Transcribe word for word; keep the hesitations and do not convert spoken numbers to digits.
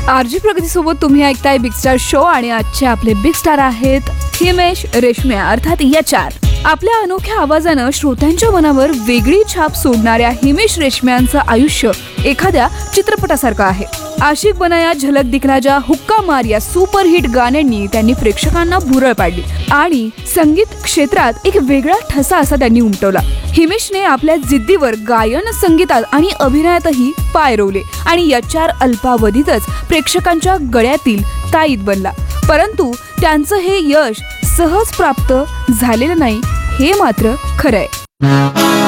RG प्रगती सोबत तुम्ही ऐकताय बिग स्टार शो आणि आजचे आपले बिग स्टार आहेत हिमेश रेशमिया अर्थात एच आर. आपल्या अनोख्या आवाजानं श्रोत्यांच्या मनावर वेगळी छाप सोडणाऱ्या हिमेश रेशमियांचं आयुष्य एखाद्या चित्रपटासारखं आहे. आशिक बनाया, झलक दिखला जा, हुक्का मार या सुपरहिट गाण्यांनी त्यांनी प्रेक्षकांना भुरळ पाडली आणि संगीत क्षेत्रात एक वेगळा ठसा असा त्यांनी उमटवला. हिमेशने आपल्या जिद्दीवर गायन, संगीतात आणि अभिनयातही पाय रोवले आणि एच आर अल्पावधीतच प्रेक्षकांच्या गळ्यातील ताईत बनला. परंतु त्यांचं हे यश सहज प्राप्त झालेलं नाही हे मात्र खरंय.